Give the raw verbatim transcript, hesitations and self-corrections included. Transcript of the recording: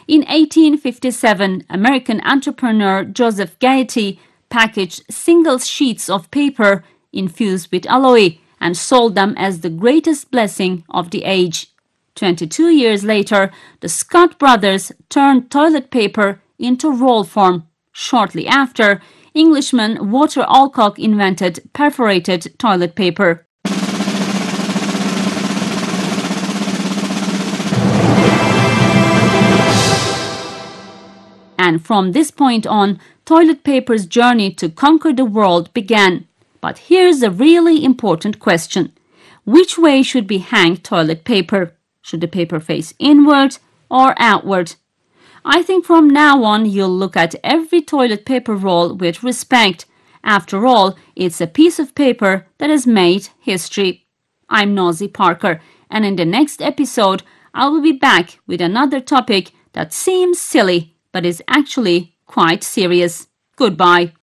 In eighteen fifty-seven, American entrepreneur Joseph Gaiety packaged single sheets of paper infused with aloe and sold them as the greatest blessing of the age. twenty-two years later, the Scott brothers turned toilet paper into roll form. Shortly after, Englishman Walter Alcock invented perforated toilet paper. And from this point on, toilet paper's journey to conquer the world began. But here's a really important question. Which way should we hang toilet paper? Should the paper face inward or outward? I think from now on you'll look at every toilet paper roll with respect. After all, it's a piece of paper that has made history. I'm Nosy Parker, and in the next episode, I will be back with another topic that seems silly but is actually quite serious. Goodbye.